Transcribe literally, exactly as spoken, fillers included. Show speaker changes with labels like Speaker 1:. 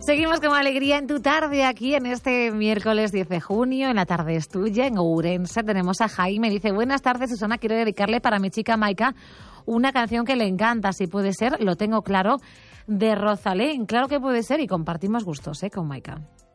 Speaker 1: Seguimos con alegría en tu tarde aquí en este miércoles diez de junio, en la tarde es tuya, en Ourense. Tenemos a Jaime, dice, buenas tardes Susana, quiero dedicarle para mi chica Maika una canción que le encanta, si puede ser, lo tengo claro, de Rosalén. Claro que puede ser y compartimos gustos, ¿eh? Con Maika.